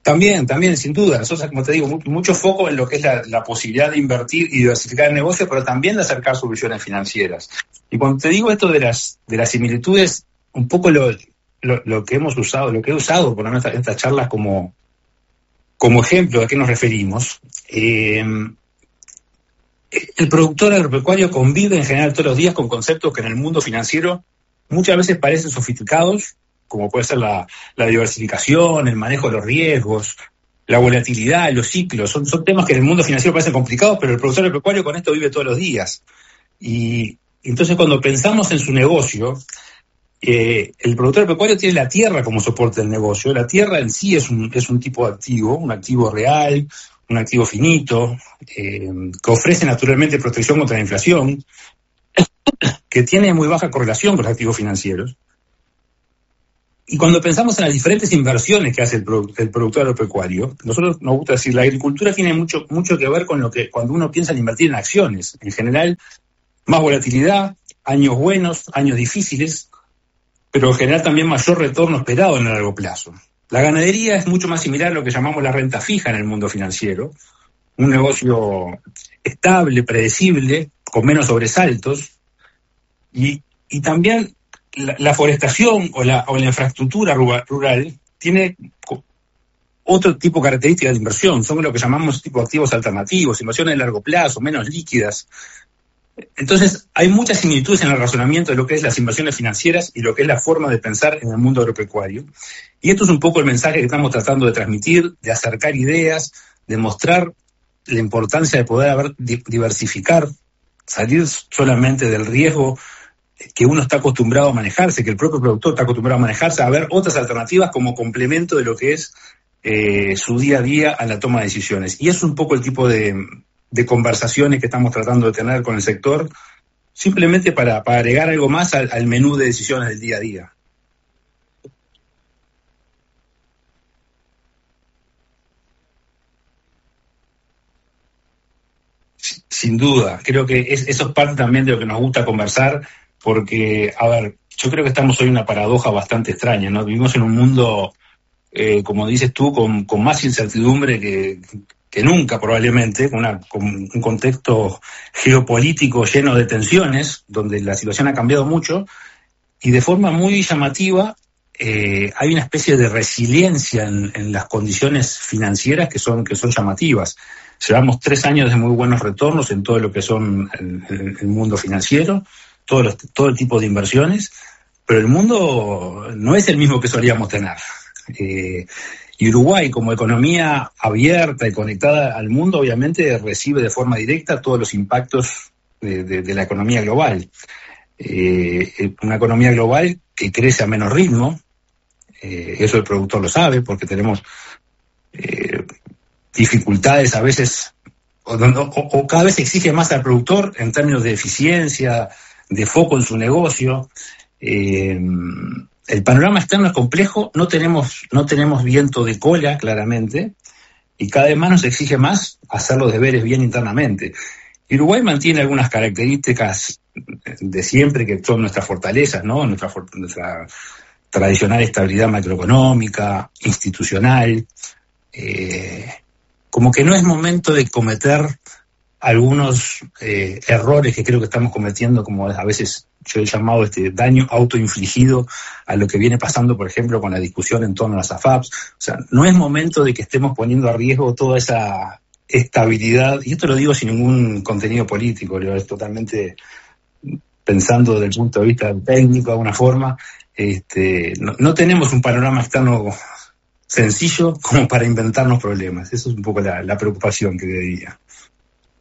También, sin duda. Nosotros, como te digo, mucho foco en lo que es la posibilidad de invertir y diversificar el negocio, pero también de acercar soluciones financieras. Y cuando te digo esto de las similitudes, un poco lo que hemos usado, lo que he usado por lo menos en estas charlas como ejemplo de a qué nos referimos. El productor agropecuario convive en general todos los días con conceptos que en el mundo financiero muchas veces parecen sofisticados, como puede ser la diversificación, el manejo de los riesgos, la volatilidad, los ciclos. Son temas que en el mundo financiero parecen complicados, pero el productor agropecuario con esto vive todos los días. Y entonces cuando pensamos en su negocio, el productor agropecuario tiene la tierra como soporte del negocio. La tierra en sí es un tipo de activo, un activo real, un activo finito, que ofrece naturalmente protección contra la inflación, que tiene muy baja correlación con los activos financieros. Y cuando pensamos en las diferentes inversiones que hace el productor agropecuario, nosotros nos gusta decir, la agricultura tiene mucho que ver con lo que cuando uno piensa en invertir en acciones. En general, más volatilidad, años buenos, años difíciles, pero en general también mayor retorno esperado en el largo plazo. La ganadería es mucho más similar a lo que llamamos la renta fija en el mundo financiero, un negocio estable, predecible, con menos sobresaltos, y también la forestación o la infraestructura rural tiene otro tipo de características de inversión. Son lo que llamamos tipo de activos alternativos, inversiones de largo plazo, menos líquidas. Entonces, hay muchas similitudes en el razonamiento de lo que es las inversiones financieras y lo que es la forma de pensar en el mundo agropecuario. Y esto es un poco el mensaje que estamos tratando de transmitir, de acercar ideas, de mostrar la importancia de poder diversificar, salir solamente del riesgo que uno está acostumbrado a manejarse, que el propio productor está acostumbrado a manejarse, a ver otras alternativas como complemento de lo que es su día a día a la toma de decisiones. Y es un poco el tipo de conversaciones que estamos tratando de tener con el sector, simplemente para agregar algo más al menú de decisiones del día a día. Sin duda, creo que eso es parte también de lo que nos gusta conversar, porque, a ver, yo creo que estamos hoy en una paradoja bastante extraña, ¿no? Vivimos en un mundo, como dices tú, con más incertidumbre que nunca probablemente, con un contexto geopolítico lleno de tensiones, donde la situación ha cambiado mucho, y de forma muy llamativa hay una especie de resiliencia en las condiciones financieras que son llamativas. Llevamos 3 años de muy buenos retornos en todo lo que son el mundo financiero, todo el tipo de inversiones, pero el mundo no es el mismo que solíamos tener. Y Uruguay, como economía abierta y conectada al mundo, obviamente recibe de forma directa todos los impactos de la economía global. Una economía global que crece a menos ritmo, eso el productor lo sabe, porque tenemos dificultades a veces, o cada vez exige más al productor en términos de eficiencia, de foco en su negocio. El panorama externo es complejo, no tenemos viento de cola, claramente, y cada vez más nos exige más hacer los deberes bien internamente. Uruguay mantiene algunas características de siempre que son nuestras fortalezas, ¿no? Nuestra tradicional estabilidad macroeconómica, institucional. Como que no es momento de cometer algunos errores que creo que estamos cometiendo, como a veces yo he llamado daño autoinfligido a lo que viene pasando, por ejemplo, con la discusión en torno a las AFAPs. O sea, no es momento de que estemos poniendo a riesgo toda esa estabilidad, y esto lo digo sin ningún contenido político, es totalmente pensando desde el punto de vista técnico de alguna forma. No tenemos un panorama externo sencillo como para inventarnos problemas. Eso es un poco la preocupación que diría.